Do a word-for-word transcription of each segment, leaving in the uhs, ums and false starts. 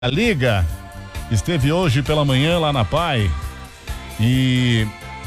A Liga esteve hoje pela manhã lá na P A I e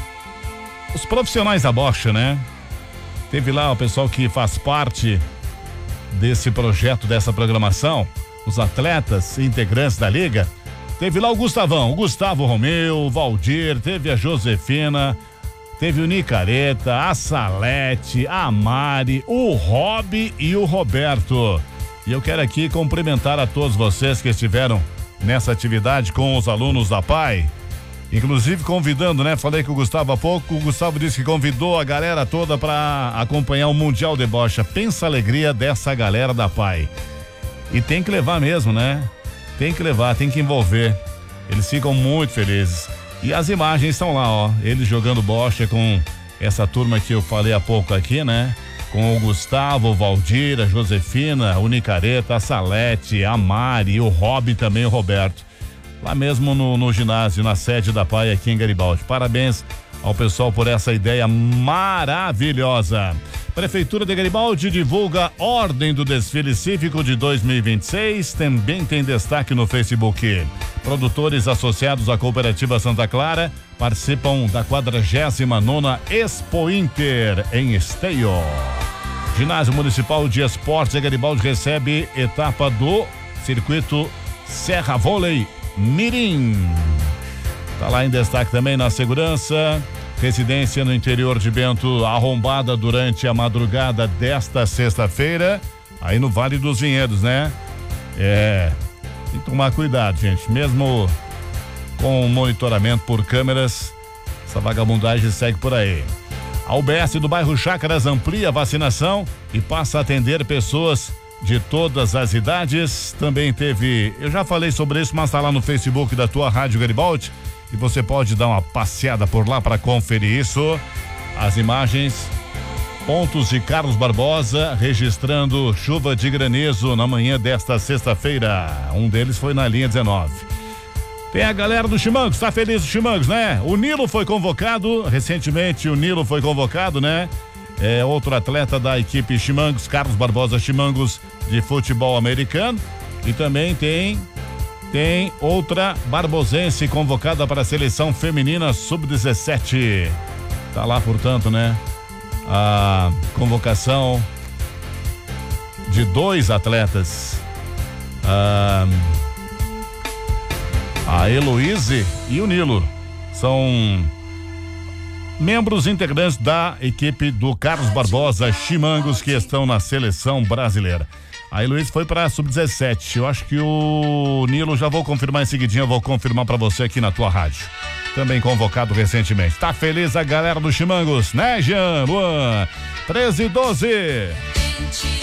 os profissionais da bocha, né? Teve lá o pessoal que faz parte desse projeto, dessa programação, os atletas integrantes da Liga. Teve lá o Gustavão, o Gustavo Romeu, o Valdir, teve a Josefina, teve o Nicareta, a Salete, a Mari, o Rob e o Roberto. E eu quero aqui cumprimentar a todos vocês que estiveram nessa atividade com os alunos da P A I. Inclusive convidando, né? Falei com o Gustavo há pouco, o Gustavo disse que convidou a galera toda para acompanhar o Mundial de Bocha. Pensa a alegria dessa galera da P A I. E tem que levar mesmo, né? Tem que levar, tem que envolver. Eles ficam muito felizes. E as imagens estão lá, ó. Eles jogando bocha com essa turma que eu falei há pouco aqui, né? Com o Gustavo, o Valdir, a Josefina, o Nicareta, a Salete, a Mari, o Rob e também o Roberto. Lá mesmo no, no ginásio, na sede da P A I aqui em Garibaldi. Parabéns ao pessoal por essa ideia maravilhosa. Prefeitura de Garibaldi divulga ordem do desfile cívico de dois mil e vinte e seis. Também tem destaque no Facebook. Produtores associados à Cooperativa Santa Clara participam da quadragésima nona Expo Inter em Esteio. Ginásio Municipal de Esportes de Garibaldi recebe etapa do circuito Serra Vôlei Mirim. Tá lá em destaque também na segurança. Residência no interior de Bento arrombada durante a madrugada desta sexta-feira, aí no Vale dos Vinhedos, né? É, tem que tomar cuidado, gente. Mesmo com monitoramento por câmeras, essa vagabundagem segue por aí. A U B S do bairro Chácaras amplia a vacinação e passa a atender pessoas de todas as idades. Também teve, eu já falei sobre isso, mas tá lá no Facebook da tua Rádio Garibaldi e você pode dar uma passeada por lá para conferir isso. As imagens, pontos de Carlos Barbosa registrando chuva de granizo na manhã desta sexta-feira. Um deles foi na linha dezenove. Tem a galera do Chimangos, tá feliz o Chimangos, né? O Nilo foi convocado, recentemente o Nilo foi convocado, né? É outro atleta da equipe Chimangos, Carlos Barbosa Chimangos, de futebol americano. E também tem tem outra barbosense convocada para a seleção feminina sub dezessete. Tá lá, portanto, né? A convocação de dois atletas. Ah, a Heloíse e o Nilo são membros integrantes da equipe do Carlos Barbosa Chimangos que estão na seleção brasileira. A Heloíse foi para sub dezessete. Eu acho que o Nilo, já vou confirmar em seguidinho, eu vou confirmar para você aqui na tua rádio. Também convocado recentemente. Tá feliz a galera do Chimangos, né, Jean? Luan? treze e doze.